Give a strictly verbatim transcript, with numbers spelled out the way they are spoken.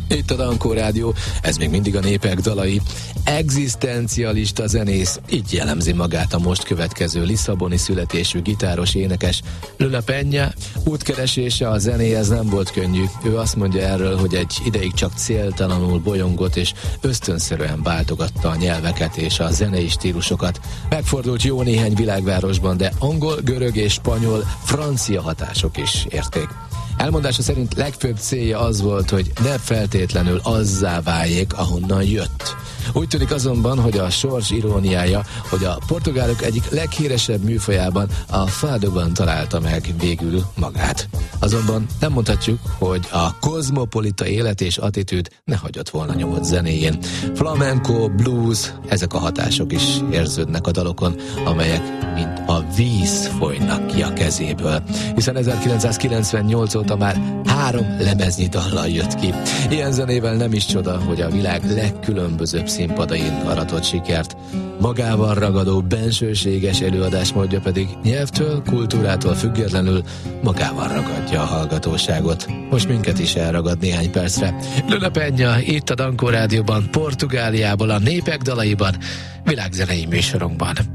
Itt a Dankó Rádió, ez még mindig a népek dalai. Egzisztencialista zenész, így jellemzi magát a most következő lisszaboni születésű gitáros énekes. Lola Peña útkeresése a zenéhez nem volt könnyű. Ő azt mondja erről, hogy egy ideig csak céltalanul bolyongott és ösztönszerűen váltogatta a nyelveket és a zenei stílusokat. Megfordult jó néhány világvárosban, de angol, görög és spanyol, francia hatások is érték. Elmondása szerint legfőbb célja az volt, hogy ne feltétlenül azzá váljék, ahonnan jött. Úgy tűnik azonban, hogy a sors iróniája, hogy a portugálok egyik leghíresebb műfajában, a fadóban találta meg végül magát. Azonban nem mondhatjuk, hogy a kozmopolita élet és attitűd ne hagyott volna nyomot zenéjén. Flamenco, blues, ezek a hatások is érződnek a dalokon, amelyek mint a víz folynak ki a kezéből. Hiszen ezerkilencszázkilencvennyolc óta már három lemeznyi dallal jött ki. Ilyen zenével nem is csoda, hogy a világ legkülönbözőbb színpadain aratott sikert. Magával ragadó, bensőséges előadásmódja pedig nyelvtől, kultúrától függetlenül magával ragadja a hallgatóságot. Most minket is elragad néhány percre. Lola Peña itt a Dankó Rádióban, Portugáliából, a népek dalaiban, világzenei műsorunkban.